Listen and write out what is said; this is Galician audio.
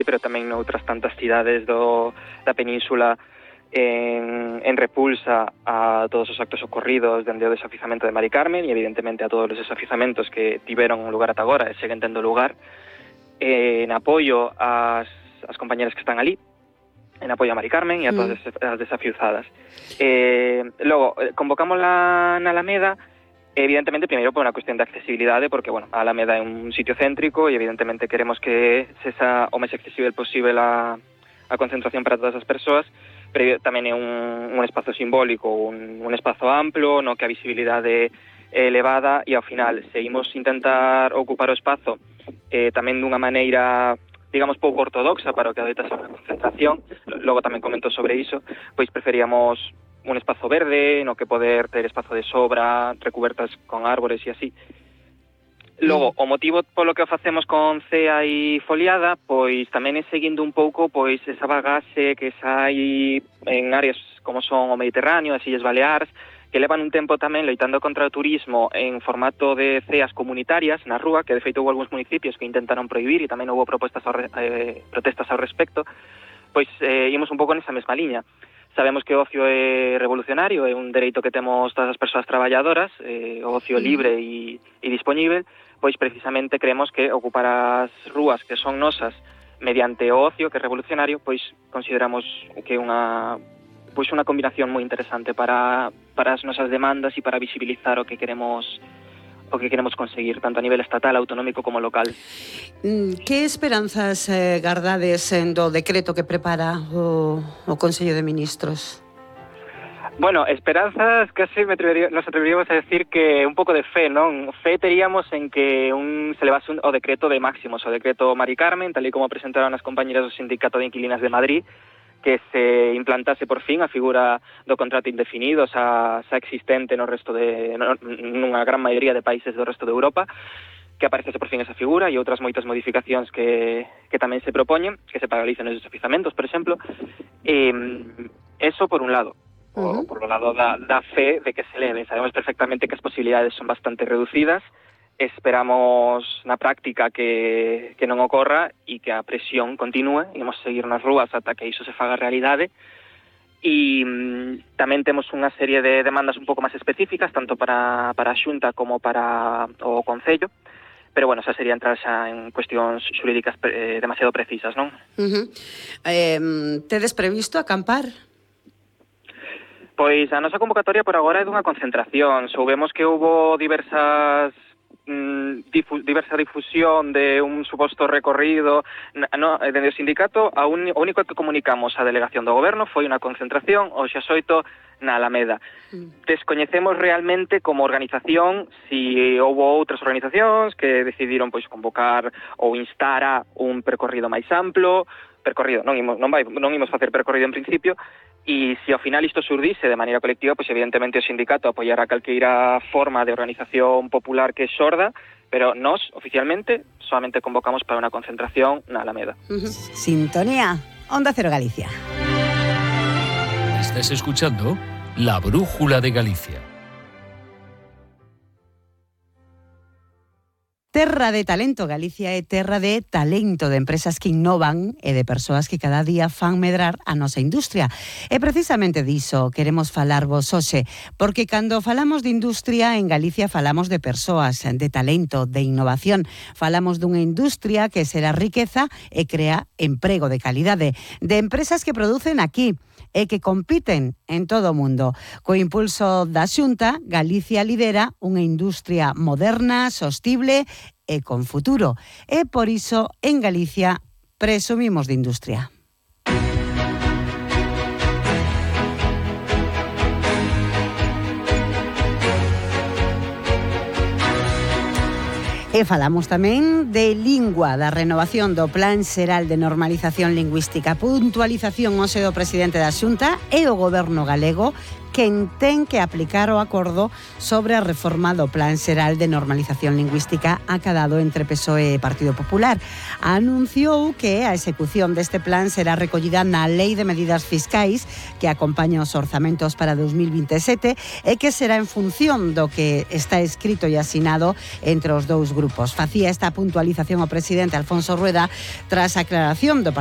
pero tamén noutras tantas cidades da península en repulsa a todos os actos ocorridos dende o desafiuzamento de Mari Carmen e evidentemente a todos os desafiuzamentos que tiveron lugar ata agora e seguen tendo lugar, en apoio ás compañeras que están ali, en apoio a Mari Carmen e a todas as desafiuzadas. Logo, convocámosla na Alameda, evidentemente, primeiro por unha cuestión de accesibilidade, porque, bueno, a Alameda é un sitio céntrico e evidentemente queremos que sexa o máis accesible posible a concentración para todas as persoas, pero tamén é un espazo simbólico, un espazo amplo, no que a visibilidade é elevada e ao final, se imos intentar ocupar o espazo tamén dunha maneira, digamos, pouco ortodoxa para o que adoita ser unha concentración, logo tamén comento sobre iso, pois preferíamos un espazo verde, no que poder ter espazo de sobra, recubertas con árbores e así. Logo, o motivo polo que o facemos con cea e foliada, pois tamén é seguindo un pouco pois esa bagaxe que sai en áreas como son o Mediterráneo, as Illas Baleares, que levan un tempo tamén loitando contra o turismo en formato de ceas comunitarias na rúa, que de feito houve algúns municipios que intentaron prohibir e tamén houve protestas ao respecto, pois imos un pouco nesa mesma liña. Sabemos que o ocio é revolucionario, é un dereito que temos todas as persoas traballadoras, o ocio libre e dispoñível, pois precisamente creemos que ocupar as rúas que son nosas mediante o ocio, que é revolucionario, pois consideramos que é unha combinación moi interesante para as nosas demandas e para visibilizar o que queremos conseguir, tanto a nivel estatal, autonómico como local. Que esperanzas gardades do decreto que prepara o Consello de Ministros? Bueno, esperanzas casi nos atreveríamos a decir que un pouco de fe, non? Fe teríamos en que se levase o decreto de máximos, o decreto Mari Carmen, tal e como presentaron as compañeras do Sindicato de Inquilinas de Madrid, que se implantase por fin a figura do contrato indefinido, xa existente no resto nunha gran maioría de países do resto de Europa, que aparecese por fin esa figura e outras moitas modificacións que tamén se propoñen, que se paralicen os desafiuzamentos, por exemplo. Eso por un lado. Por o lado da fe de que se leve. Sabemos perfectamente que as posibilidades son bastante reducidas, esperamos na práctica que non ocorra e que a presión continúe, imos seguir nas rúas ata que iso se faga realidade, e tamén temos unha serie de demandas un pouco máis específicas, tanto para a Xunta como para o Concello, pero bueno, xa sería entrar xa en cuestións xurídicas demasiado precisas, non? Tedes previsto acampar? Pois a nosa convocatoria por agora é dunha concentración. Soubemos que houbo diversa difusión de un suposto recorrido dende o sindicato. O único que comunicamos á delegación do goberno foi unha concentración o xa 8 na Alameda. Descoñecemos realmente como organización si houbo outras organizacións que decidiron pois convocar ou instar a un percorrido máis amplo. Non imos facer percorrido en principio, e se ao final isto surdise de maneira colectiva, pois evidentemente o sindicato apoiará calqueira forma de organización popular que xorda, pero nós, oficialmente, solamente convocamos para unha concentración na Alameda. Sintonía, Onda Cero Galicia. Estás escuchando La Brújula de Galicia. Terra de talento, Galicia é terra de talento, de empresas que innovan e de persoas que cada día fan medrar a nosa industria. E precisamente diso queremos falarvos hoxe, porque cando falamos de industria en Galicia falamos de persoas, de talento, de innovación. Falamos dunha industria que será riqueza e crea emprego de calidade, de empresas que producen aquí e que compiten en todo o mundo. Co impulso da Xunta, Galicia lidera unha industria moderna, sostible e con futuro. E por iso, en Galicia, presumimos de industria. E falamos tamén de lingua, da renovación do Plan Xeral de Normalización Lingüística, puntualización hoxe do presidente da Xunta e o Goberno galego quen ten que aplicar o acordo sobre a reforma do Plan Xeral de Normalización Lingüística acadado entre PSOE e Partido Popular. Anunciou que a execución deste plan será recollida na Lei de Medidas Fiscais que acompaña os orzamentos para 2027 e que será en función do que está escrito e asinado entre os dous grupos. Facía esta puntualización o presidente Alfonso Rueda tras a aclaración do